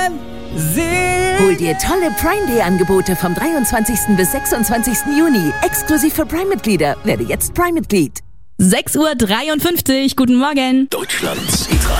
Hol dir tolle Prime Day Angebote vom 23. bis 26. Juni. Exklusiv für Prime-Mitglieder. Werde jetzt Prime-Mitglied. 6:53 Uhr, guten Morgen. Deutschlands